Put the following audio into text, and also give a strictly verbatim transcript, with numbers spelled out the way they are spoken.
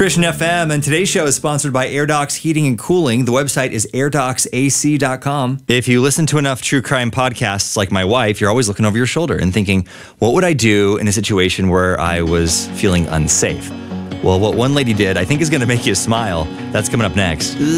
Christian F M, and today's show is sponsored by AirDocs Heating and Cooling. The website is air docs a c dot com. If you listen to enough true crime podcasts like my wife, you're always looking over your shoulder and thinking, what would I do in a situation where I was feeling unsafe? Well, what one lady did, I think is going to make you smile. That's coming up next.